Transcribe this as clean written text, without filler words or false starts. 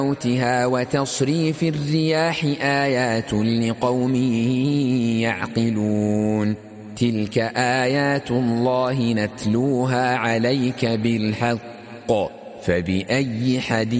موتها وتصريف الرياح آيات لقوم يعقلون تلك آيات الله نتلوها عليك بالحق فبأي حديث